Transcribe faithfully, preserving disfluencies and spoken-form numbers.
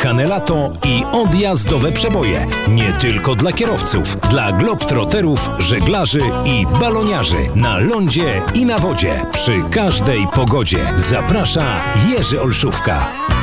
wyjechane lato i odjazdowe przeboje. Nie tylko dla kierowców, dla globtroterów, żeglarzy i baloniarzy. Na lądzie i na wodzie. Przy każdej pogodzie. Zaprasza Jerzy Olszówka.